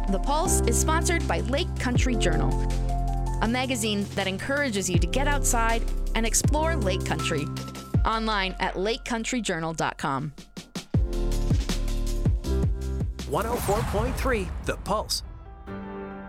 The Pulse is sponsored by Lake Country Journal, a magazine that encourages you to get outside and explore Lake Country. Online at lakecountryjournal.com. 104.3 The Pulse.